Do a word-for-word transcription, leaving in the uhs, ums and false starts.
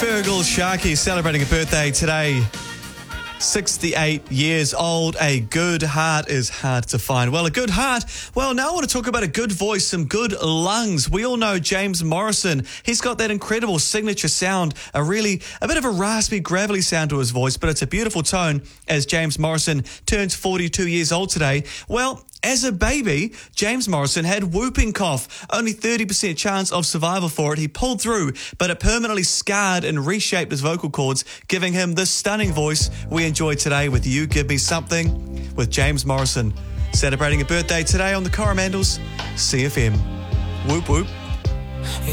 Fergal Sharkey celebrating a birthday today. sixty-eight years old. A good heart is hard to find. Well, a good heart. Well, now I want to talk about a good voice, some good lungs. We all know James Morrison. He's got that incredible signature sound, a really, a bit of a raspy, gravelly sound to his voice, but it's a beautiful tone as James Morrison turns forty-two years old today. Well, as a baby, James Morrison had whooping cough. Only thirty percent chance of survival for it. He pulled through, but it permanently scarred and reshaped his vocal cords, giving him this stunning voice we enjoy today with You Give Me Something with James Morrison. Celebrating a birthday today on the Coromandels C F M. Whoop whoop.